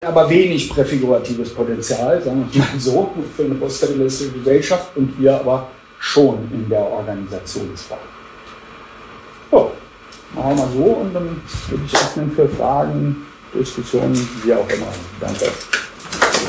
aber wenig präfiguratives Potenzial, sagen wir mal so, für eine postkapitalistische Gesellschaft und wir aber schon in der Organisationsfrage. So, machen wir mal so und dann würde ich öffnen für Fragen, Diskussionen, wie auch immer. Danke.